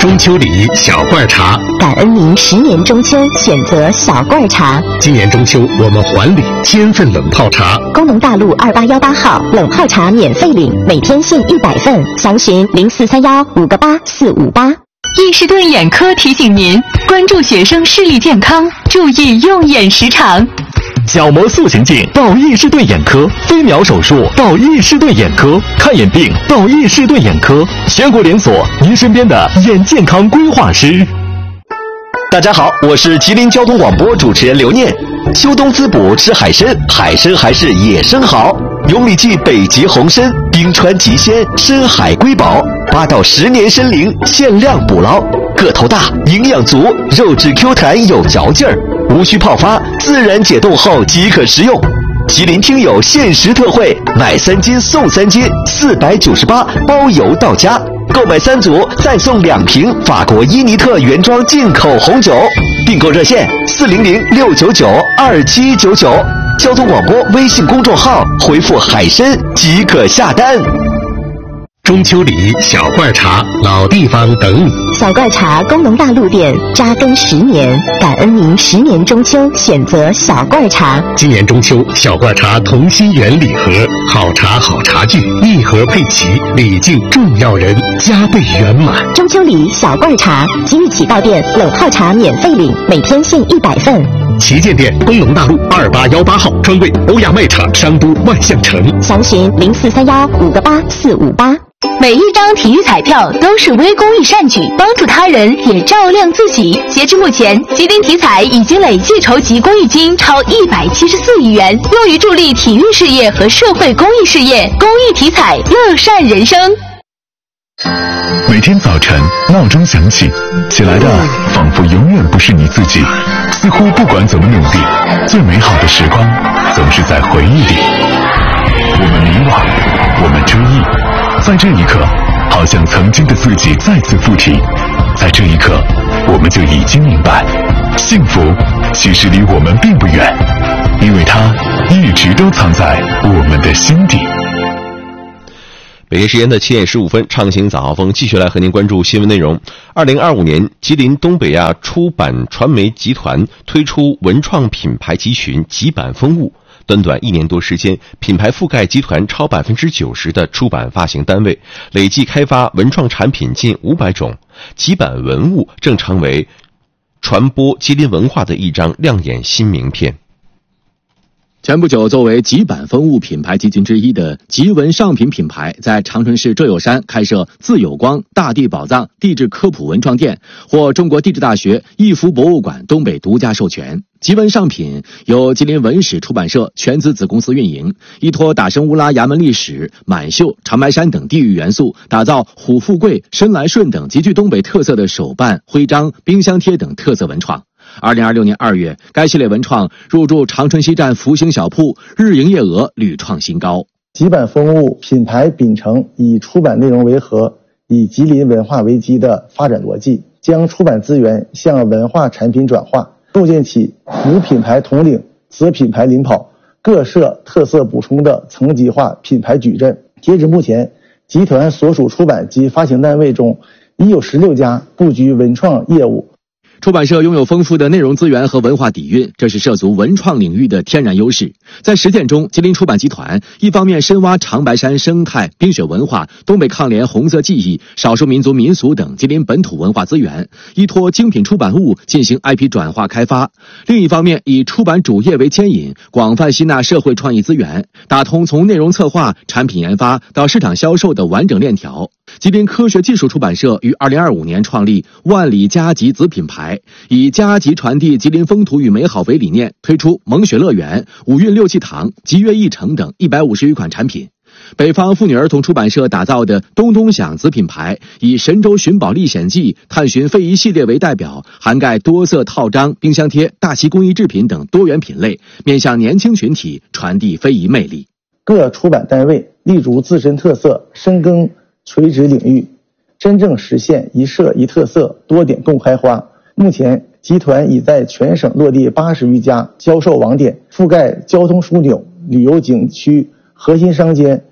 中秋礼小罐茶， 感恩您10年中秋选择小罐茶。 今年中秋我们还礼1000份冷泡茶。 工农大路2818号冷泡茶免费领，每天限100份，详询0431-58458。 易士顿眼科提醒您关注学生视力健康，注意用眼时长。 角膜塑形镜到易士顿眼科，飞秒手术到易士顿眼科，看眼病到易士顿眼科，全国连锁，您身边的眼健康规划师。 大家好，我是吉林交通广播主持人刘念。秋冬滋补吃海参，海参还是野生好。永里记北极红参，冰川极鲜，深海瑰宝，8到10年参龄，限量捕捞，个头大，营养足，肉质 Q 弹有嚼劲儿，无需泡发，自然解冻后即可食用。吉林听友限时特惠，买3斤送3斤，498包邮到家。购买3组再送2瓶法国伊尼特原装进口红酒。订购热线400-699-2799，交通广播微信公众号回复海参即可下单。 中秋礼小罐茶，老地方等你。 小罐茶工农大路店扎根10年，感恩您10年中秋选择小罐茶。 今年中秋小罐茶同心圆礼盒，好茶好茶具，一盒配齐，礼敬重要人，加倍圆满。 中秋礼小罐茶，即日起到店冷泡茶免费领，每天限100份。 旗舰店工农大路2818号，专柜欧亚卖场商都万象城， 详询0431-58458。 每一张体育彩票都是微公益善举，帮助他人也照亮自己。截至目前，吉林体彩已经累计筹集公益金超174亿元，用于助力体育事业和社会公益事业。公益体彩，乐善人生。 每天早晨闹钟响起，起来的仿佛永远不是你自己，似乎不管怎么努力，最美好的时光总是在回忆里。我们迷惘，我们追忆，在这一刻，好像曾经的自己再次附体。在这一刻，我们就已经明白，幸福其实离我们并不远，因为它一直都藏在我们的心底。 北京时间的7点15分，畅行早高峰继续来和您关注新闻内容。2025年，吉林东北亚出版传媒集团推出文创品牌集群极版风物。短短1年多时间，品牌覆盖集团超90%的出版发行单位，累计开发文创产品近500种。极版文物正成为传播吉林文化的一张亮眼新名片。 前不久，作为极版风物品牌集群之一的极文上品品牌，在长春市浙友山开设自有光大地宝藏地质科普文创店，获中国地质大学易福博物馆东北独家授权。极文上品由吉林文史出版社全资子公司运营，依托大生乌拉衙门历史、满绣、长白山等地域元素，打造虎富贵、申来顺等极具东北特色的手办、徽章、冰箱贴等特色文创。2026年2月，该系列文创入驻长春西站福星小铺，日营业额屡创新高。 极版风物品牌秉承以出版内容为核、以吉林文化为基的发展逻辑，将出版资源向文化产品转化，构建起母品牌统领、子品牌领跑、各设特色补充的层级化品牌矩阵。截至目前，集团所属出版及发行单位中，已有16家布局文创业务。 出版社拥有丰富的内容资源和文化底蕴，这是涉足文创领域的天然优势。在实践中，吉林出版集团一方面深挖长白山生态、冰雪文化、东北抗联红色记忆、少数民族民俗等吉林本土文化资源，依托精品出版物进行 IP 转化开发；另一方面，以出版主业为牵引，广泛吸纳社会创意资源，打通从内容策划、产品研发到市场销售的完整链条。吉林科学技术出版社于2025年创立万里佳集子品牌，以佳集传递吉林风土与美好为理念，推出萌雪乐园、五运六气堂、集悦一城等150余款产品。北方妇女儿童出版社打造的东东响子品牌，以神州寻宝历险记、探寻非遗系列为代表，涵盖多色套章、冰箱贴、大漆工艺制品等多元品类，面向年轻群体传递非遗魅力。 各出版单位立足自身特色，深耕垂直领域，真正实现一社一特色、多点共开花。目前，集团已在全省落地80余家销售网点，覆盖交通枢纽、旅游景区、核心商圈、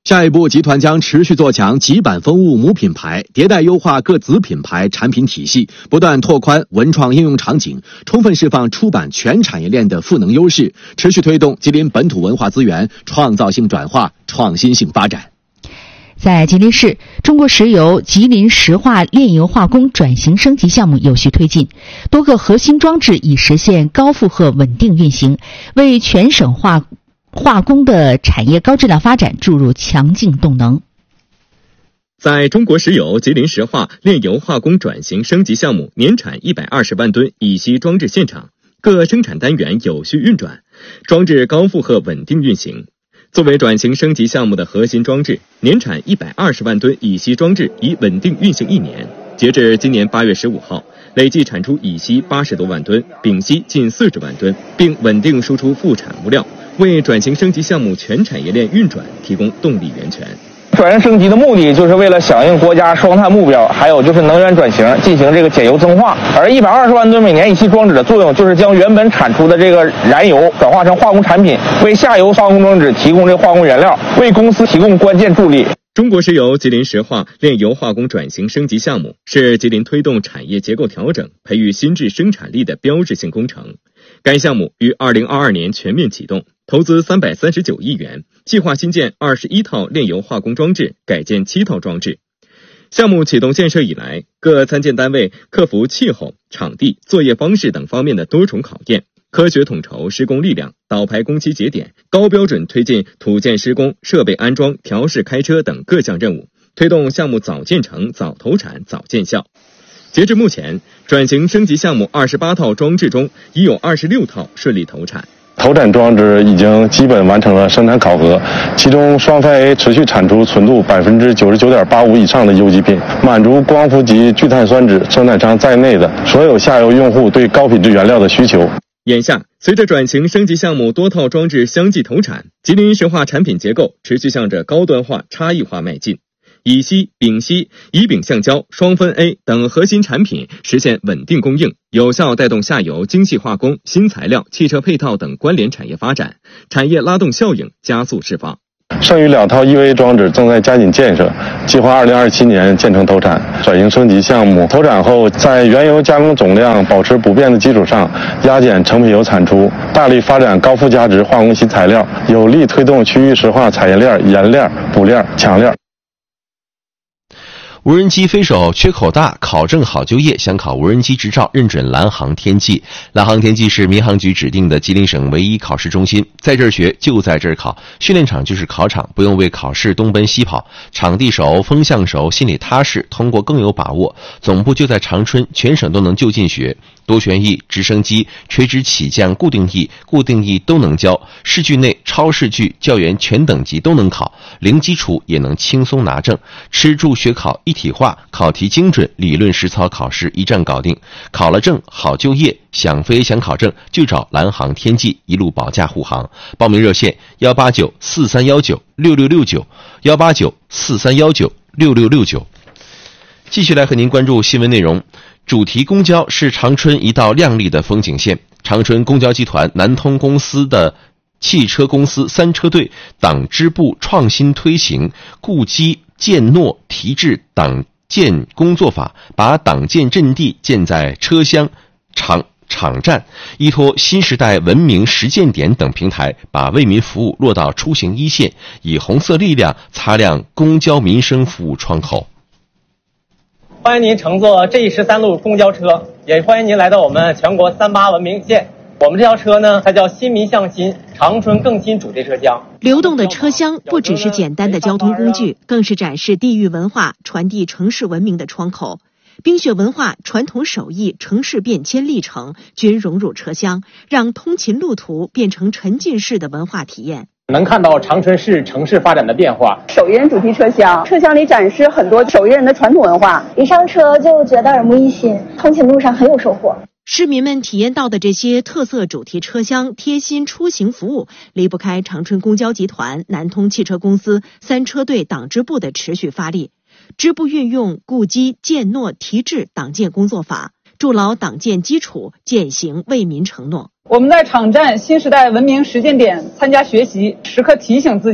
下一步，集团将持续做强极版风物母品牌，迭代优化各子品牌产品体系，不断拓宽文创应用场景，充分释放出版全产业链的赋能优势，持续推动吉林本土文化资源创造性转化、创新性发展。 在吉林市，中国石油吉林石化炼油化工转型升级项目有序推进，多个核心装置已实现高负荷稳定运行，为全省化工的产业高质量发展注入强劲动能。 在中国石油吉林石化炼油化工转型升级项目年产120万吨乙烯装置现场，各生产单元有序运转，装置高负荷稳定运行。作为转型升级项目的核心装置，年产120万吨乙烯装置已稳定运行1年，截至今年8月15号，累计产出乙烯80多万吨，丙烯近40万吨，并稳定输出副产物料，为转型升级项目全产业链运转提供动力源泉。 转型升级的目的就是为了响应国家双碳目标，还有就是能源转型进行这个减油增化。而120万吨每年乙烯装置的作用就是将原本产出的这个燃油转化成化工产品，为下游化工装置提供这化工原料，为公司提供关键助力。 中国石油吉林石化炼油化工转型升级项目是吉林推动产业结构调整、培育新质生产力的标志性工程。该项目于2022年全面启动，投资339亿元，计划新建21套炼油化工装置，改建7套装置。项目启动建设以来，各参建单位克服气候、场地、作业方式等方面的多重考验，科学统筹施工力量，导排工期节点，高标准推进土建施工、设备安装、调试开车等各项任务，推动项目早建成、早投产、早见效。截至目前，转型升级项目28套装置中，已有26套顺利投产。 投产装置已经基本完成了生产考核，其中双酚 A 持续产出纯度99.85%以上的优级品，满足光伏级聚碳酸酯生产商在内的所有下游用户对高品质原料的需求。 眼下，随着转型升级项目多套装置相继投产，吉林石化产品结构持续向着高端化、差异化迈进。乙烯、丙烯、乙丙橡胶、双酚 A 等核心产品实现稳定供应，有效带动下游精细化工、新材料、汽车配套等关联产业发展，产业拉动效应加速释放。 剩余2套 EVA 装置正在加紧建设，计划2027年建成投产。转型升级项目投产后，在原油加工总量保持不变的基础上，压减成品油产出，大力发展高附加值化工新材料，有力推动区域石化产业链沿链、补链、强链。 无人机飞手缺口大，考证好就业，想考无人机执照认准蓝航天际。蓝航天际是民航局指定的吉林省唯一考试中心，在这儿学就在这儿考，训练场就是考场，不用为考试东奔西跑，场地熟、风向熟，心里踏实，通过更有把握。总部就在长春，全省都能就近学。多旋翼、直升机、垂直起降、固定翼都能教，视距内、超视距、教员全等级都能考，零基础也能轻松拿证。吃住学考一体化，考题精准，理论实操考试一站搞定。考了证好就业，想飞想考证就找蓝航天际，一路保驾护航。报名热线18943196669，18943196669。继续来和您关注新闻内容。主题公交是长春一道亮丽的风景线。长春公交集团南通公司的汽车公司3车队党支部创新推行固基建诺提质党建工作法，把党建阵地建在车厢、场站，依托新时代文明实践点等平台，把为民服务落到出行一线，以红色力量擦亮公交民生服务窗口。 欢迎您乘坐G13路公交车，也欢迎您来到我们全国3-8文明线。我们这条车呢，它叫新民向新，长春更新主题车厢。 流动的车厢不只是简单的交通工具，更是展示地域文化、传递城市文明的窗口。冰雪文化、传统手艺、城市变迁历程均融入车厢，让通勤路途变成沉浸式的文化体验。 能看到长春市城市发展的变化。 手艺人主题车厢，车厢里展示很多手艺人的传统文化， 一上车就觉得耳目一新，通勤路上很有收获。 市民们体验到的这些特色主题车厢贴心出行服务，离不开长春公交集团南通汽车公司3车队党支部的持续发力。支部运用固基建诺提质党建工作法，筑牢党建基础，践行为民承诺。 我们在场站新时代文明实践点参加学习，时刻提醒自己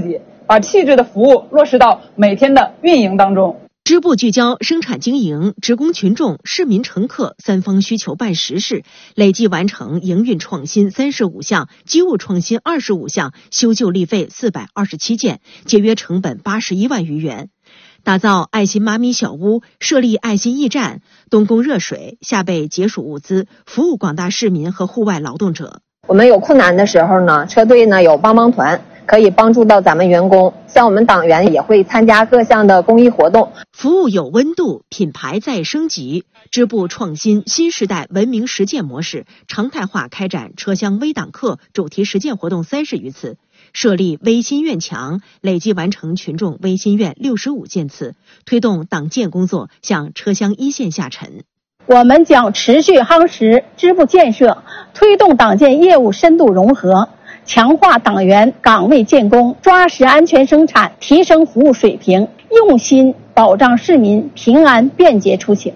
把细致的服务落实到每天的运营当中。 支部聚焦生产经营、职工群众、市民乘客三方需求办实事，累计完成营运创新35项、机务创新25项，修旧立废427件，节约成本81万余元。打造爱心妈咪小屋，设立爱心驿站，东供热水，下备解暑物资，服务广大市民和户外劳动者。 我们有困难的时候呢，车队呢有帮帮团，可以帮助到咱们员工。像我们党员也会参加各项的公益活动。 服务有温度，品牌再升级。支部创新新时代文明实践模式，常态化开展车厢微党课主题实践活动30余次，设立微心愿墙，累计完成群众微心愿65件次，推动党建工作向车厢一线下沉。 我们将持续夯实支部建设，推动党建业务深度融合，强化党员岗位建功，抓实安全生产，提升服务水平，用心保障市民平安便捷出行。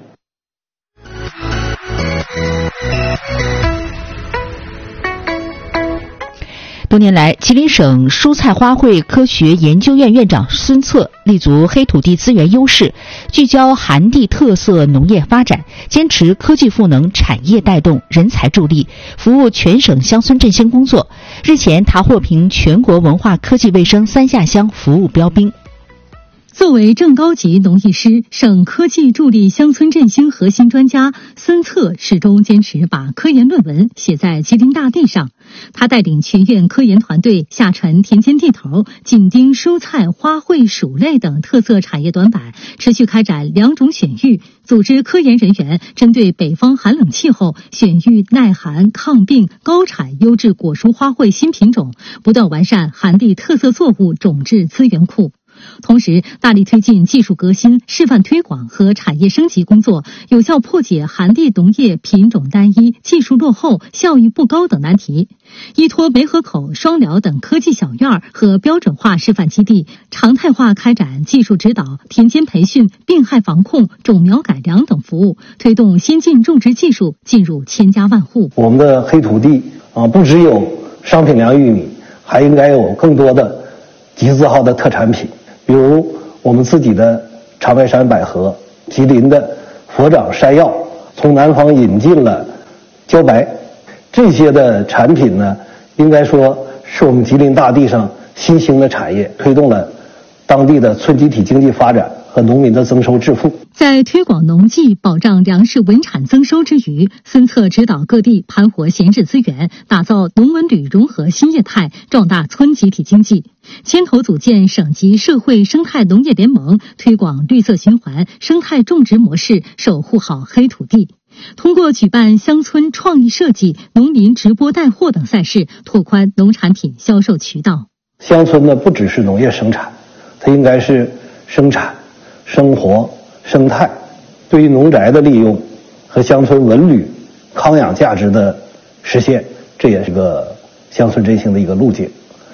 多年来，吉林省蔬菜花卉科学研究院院长孙策立足黑土地资源优势，聚焦寒地特色农业发展，坚持科技赋能、产业带动、人才助力，服务全省乡村振兴工作。日前，他获评全国文化科技卫生3下乡服务标兵。 作为正高级农艺师、省科技助力乡村振兴核心专家，孙策始终坚持把科研论文写在吉林大地上。他带领全院科研团队下沉田间地头，紧盯蔬菜、花卉、薯类等特色产业短板，持续开展2种选育，组织科研人员针对北方寒冷气候选育耐寒、抗病、高产优质果蔬花卉新品种，不断完善寒地特色作物种质资源库。同时，大力推进技术革新、示范推广和产业升级工作，有效破解寒地农业品种单一、技术落后、效益不高等难题。依托梅河口、双辽等科技小院和标准化示范基地，常态化开展技术指导、田间培训、病害防控、种苗改良等服务，推动先进种植技术进入千家万户。 我们的黑土地不只有商品粮玉米，还应该有更多的集字号的特产品。比如我们自己的长白山百合，吉林的佛掌山药，从南方引进了茭白，这些的产品呢，应该说是我们吉林大地上新兴的产业，推动了当地的村集体经济发展和农民的增收致富。 在推广农技、保障粮食稳产增收之余，孙策指导各地盘活闲置资源，打造农文旅融合新业态，壮大村集体经济。牵头组建省级社会生态农业联盟，推广绿色循环、生态种植模式，守护好黑土地。通过举办乡村创意设计、农民直播带货等赛事，拓宽农产品销售渠道。 乡村呢，不只是农业生产，它应该是生产、生活、生态，对于农宅的利用和乡村文旅康养价值的实现，这也是个乡村振兴的一个路径。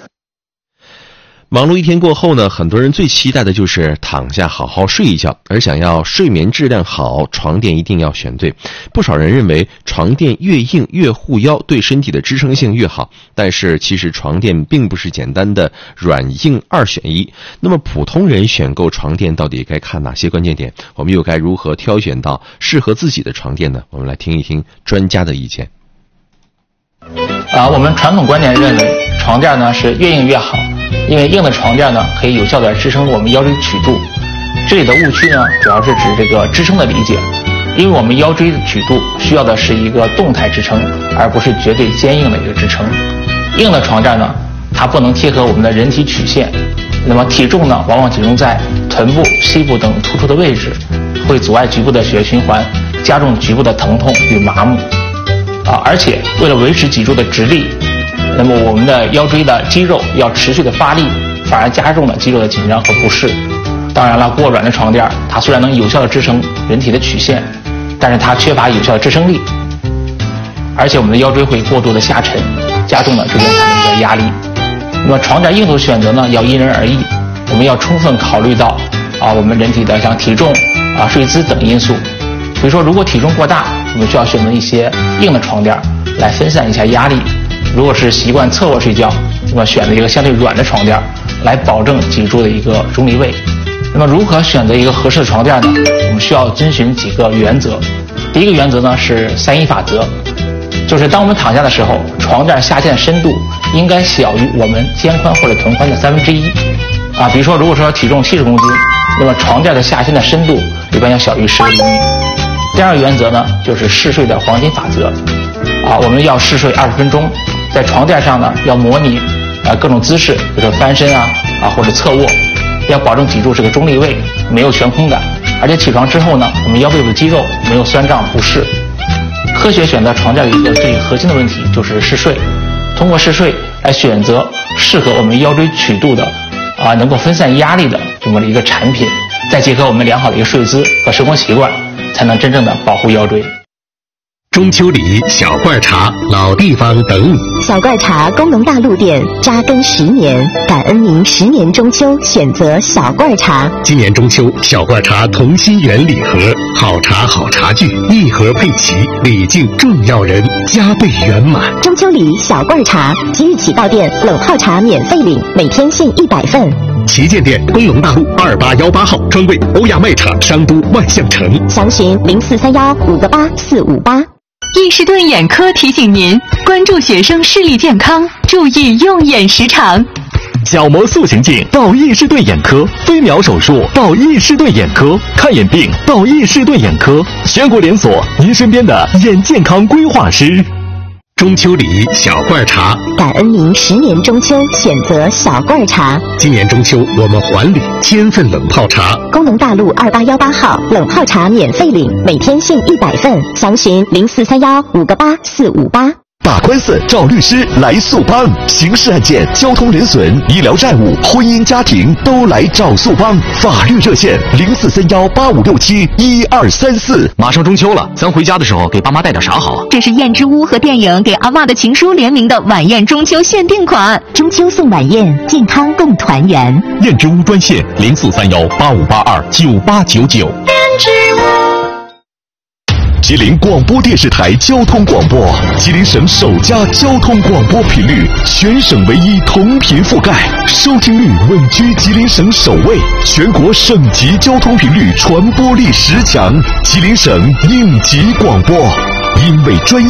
忙碌一天过后呢，很多人最期待的就是躺下好好睡一觉，而想要睡眠质量好，床垫一定要选对。不少人认为床垫越硬越护腰，对身体的支撑性越好，但是其实床垫并不是简单的软硬2选1。那么普通人选购床垫到底该看哪些关键点？我们又该如何挑选到适合自己的床垫呢？我们来听一听专家的意见。 我们传统观念认为床垫呢是越硬越好，因为硬的床垫呢可以有效地支撑我们腰椎曲度。这里的误区呢主要是指这个支撑的理解，因为我们腰椎的曲度需要的是一个动态支撑，而不是绝对坚硬的一个支撑。硬的床垫呢，它不能贴合我们的人体曲线，那么体重呢往往集中在臀部、膝部等突出的位置，会阻碍局部的血液循环，加重局部的疼痛与麻木。而且为了维持脊柱的直立，那么我们的腰椎的肌肉要持续的发力，反而加重了肌肉的紧张和不适。当然了，过软的床垫它虽然能有效的支撑人体的曲线，但是它缺乏有效的支撑力，而且我们的腰椎会过度的下沉，加重了椎间盘的压力。那么床垫硬度选择呢要因人而异，我们要充分考虑到我们人体的像体重睡姿等因素。比如说如果体重过大，我们需要选择一些硬的床垫来分散一下压力。如果是习惯侧卧睡觉，那么选择一个相对软的床垫来保证脊柱的一个中立位。那么如何选择一个合适的床垫呢？我们需要遵循几个原则。第一个原则呢是3-1法则，就是当我们躺下的时候，床垫下陷深度应该小于我们肩宽或者臀宽的1/3。比如说如果说体重70公斤，那么床垫的下陷的深度一般要小于10厘米。第二个原则呢就是嗜睡的黄金法则。我们要嗜睡20分钟，在床垫上呢要模拟各种姿势，比如说翻身或者侧卧，要保证脊柱是个中立位，没有悬空感，而且起床之后呢，我们腰背部的肌肉没有酸胀不适。科学选择床垫的一个最核心的问题就是嗜睡，通过嗜睡来选择适合我们腰椎曲度的能够分散压力的这么一个产品，再结合我们良好的一个睡姿和生活习惯，才能真正的保护腰椎。 中秋礼、小罐茶、老地方等你。 小罐茶工农大陆店扎根10年，感恩您10年中秋选择小罐茶。 今年中秋，小罐茶同心圆礼盒，好茶好茶具，一盒配齐，礼敬重要人，加倍圆满。 中秋礼小罐茶，即日起到店冷泡茶免费领，每天限100份。 旗舰店工农大路2818号，专柜欧亚卖场商都万象城。 详询0431588458。 易士顿眼科提醒您关注学生视力健康，注意用眼时长。 角膜塑形镜到易士顿眼科，飞秒手术到易士顿眼科，看眼病到易士顿眼科，全国连锁，您身边的眼健康规划师。 中秋礼小罐茶， 感恩您10年中秋选择小罐茶。 今年中秋我们还礼1000份冷泡茶。 工农大路2818号，冷泡茶免费领，每天限100份。详询0431588458。 打官司找律师来速帮，刑事案件、交通人损、医疗债务、婚姻家庭都来找速帮。法律热线043185671234。 马上中秋了，咱回家的时候给爸妈带点啥好？ 这是燕之屋和电影给阿嬷的情书联名的晚宴中秋限定款， 中秋送晚宴，健康共团圆。 燕之屋专线043185829899。燕之屋。吉林广播电视台交通广播，吉林省首家交通广播频率，全省唯一同频覆盖，收听率稳居吉林省首位，全国省级交通频率传播力10强，吉林省应急广播。因为专业